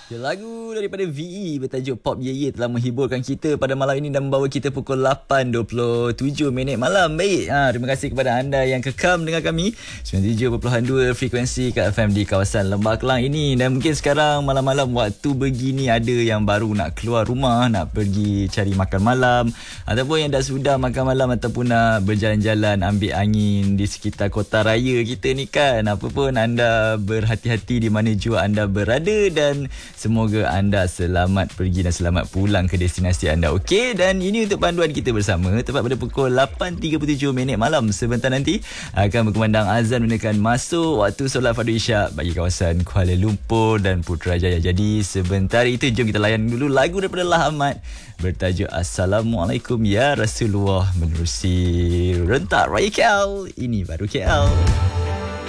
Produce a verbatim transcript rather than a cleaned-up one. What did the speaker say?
Ya, lagu daripada V E bertajuk Pop Ye Ye telah menghiburkan kita pada malam ini dan membawa kita pukul lapan dua puluh tujuh minit malam. Baik, ha, terima kasih kepada anda yang kekam dengan kami sembilan puluh tujuh perpuluhan dua frekuensi Kak F M di kawasan Lembah Kelang ini. Dan mungkin sekarang malam-malam waktu begini ada yang baru nak keluar rumah, nak pergi cari makan malam, ataupun yang dah sudah makan malam ataupun nak berjalan-jalan ambil angin di sekitar kota raya kita ni kan. Apa pun anda berhati-hati di mana jua anda berada dan semoga anda selamat pergi dan selamat pulang ke destinasi anda. Okey, dan ini untuk panduan kita bersama tepat pada pukul lapan tiga puluh tujuh minit malam. Sebentar nanti akan berkumandang azan menunjukkan masuk waktu solat fardu isyak bagi kawasan Kuala Lumpur dan Putrajaya. Jadi sebentar itu jom kita layan dulu lagu daripada Lah Ahmad bertajuk Assalamualaikum Ya Rasulullah menerusi rentak Raya K L. Ini baru K L.